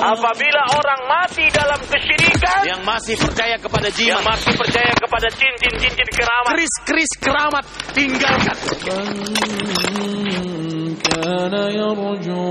Apabila orang mati dalam kesyirikan, yang masih percaya kepada jimat, yang masih percaya kepada cincin-cincin keramat, keris-keris keramat, tinggalkan. كان يرجو